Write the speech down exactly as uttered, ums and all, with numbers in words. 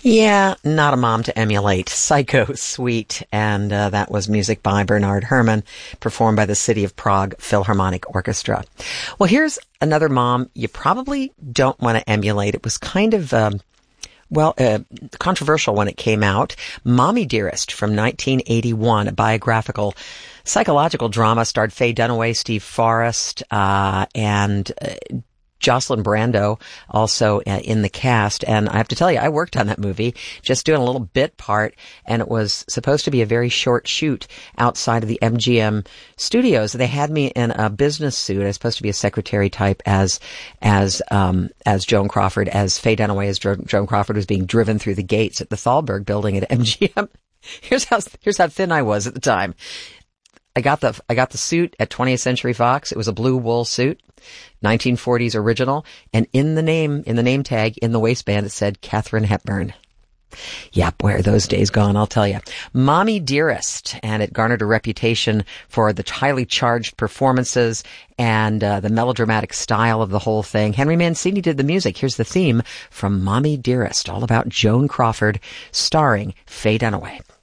Yeah, not a mom to emulate. Psycho Sweet. And uh, that was music by Bernard Herrmann, performed by the City of Prague Philharmonic Orchestra. Well, here's another mom you probably don't want to emulate. It was kind of... Um, Well, uh, controversial when it came out. Mommy Dearest from nineteen eighty-one, a biographical psychological drama, starred Faye Dunaway, Steve Forrest, uh, and uh, Jocelyn Brando also uh, in the cast. And I have to tell you, I worked on that movie, just doing a little bit part, and it was supposed to be a very short shoot outside of the M G M studios. They had me in a business suit. I was supposed to be a secretary type as, as, um, as Joan Crawford, as Faye Dunaway, as jo- Joan Crawford was being driven through the gates at the Thalberg building at M G M. Here's how, here's how thin I was at the time. I got the, I got the suit at twentieth Century Fox. It was a blue wool suit, nineteen forties original. And in the name, in the name tag, in the waistband, it said Katharine Hepburn. Yeah, boy, are those days gone, I'll tell you. Mommy Dearest, and it garnered a reputation for the highly charged performances and uh, the melodramatic style of the whole thing. Henry Mancini did the music. Here's the theme from Mommy Dearest, all about Joan Crawford, starring Faye Dunaway.